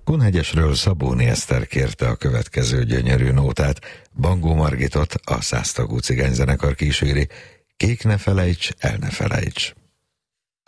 Kunhegyesről Szabóni Eszter kérte a következő gyönyörű nótát, Bangó Margitot a 100 tagú cigányzenekar kíséri, Kék ne felejts, el ne felejts.